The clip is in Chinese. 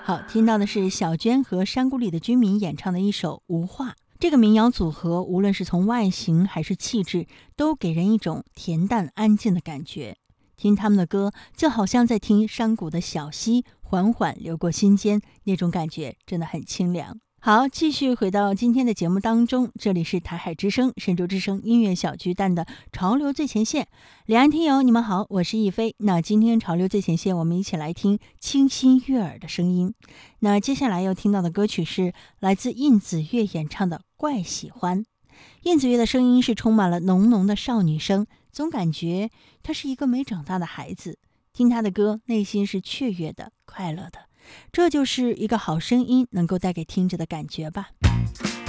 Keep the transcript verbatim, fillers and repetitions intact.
好，听到的是小娟和山谷里的居民演唱的一首《无话》。这个民谣组合无论是从外形还是气质，都给人一种恬淡安静的感觉。听他们的歌，就好像在听山谷的小溪缓缓流过心间，那种感觉真的很清凉。好，继续回到今天的节目当中，这里是台海之声、神州之声音乐小巨蛋的潮流最前线。两岸听友你们好，我是亦菲。那今天潮流最前线，我们一起来听清新悦耳的声音。那接下来要听到的歌曲是来自印子月演唱的《怪喜欢》。印子月的声音是充满了浓浓的少女声，总感觉她是一个没长大的孩子。听她的歌，内心是雀跃的、快乐的。这就是一个好声音能够带给听者的感觉吧。